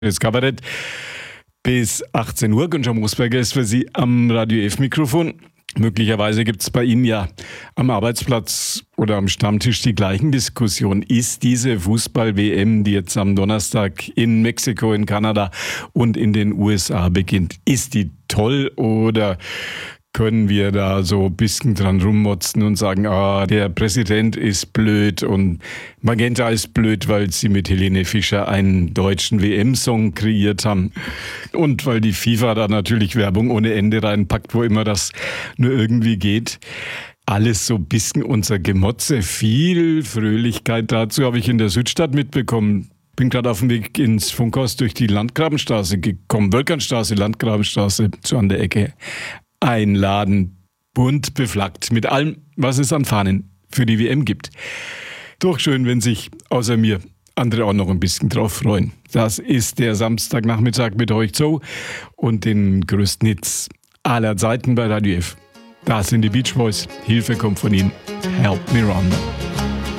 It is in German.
Das Kabarett bis 18 Uhr. Günther Moosberger ist für Sie am Radio F-Mikrofon. Möglicherweise gibt es bei Ihnen ja am Arbeitsplatz oder am Stammtisch die gleichen Diskussionen. Ist diese Fußball-WM, die jetzt am Donnerstag in Mexiko, in Kanada und in den USA beginnt, ist die toll oder können wir da so ein bisschen dran rummotzen und sagen, der Präsident ist blöd und Magenta ist blöd, weil sie mit Helene Fischer einen deutschen WM-Song kreiert haben und weil die FIFA da natürlich Werbung ohne Ende reinpackt, wo immer das nur irgendwie geht. Alles so ein bisschen unser Gemotze, viel Fröhlichkeit dazu habe ich in der Südstadt mitbekommen. Bin gerade auf dem Weg ins Funkhaus durch die Landgrabenstraße gekommen, Wölkernstraße, Landgrabenstraße, so an der Ecke. Ein Laden, bunt beflaggt, mit allem, was es an Fahnen für die WM gibt. Doch schön, wenn sich außer mir andere auch noch ein bisschen drauf freuen. Das ist der Samstagnachmittag mit euch Zoo und den größten Hits aller Zeiten bei Radio F. Da sind die Beach Boys. Hilfe kommt von ihnen. Help me run.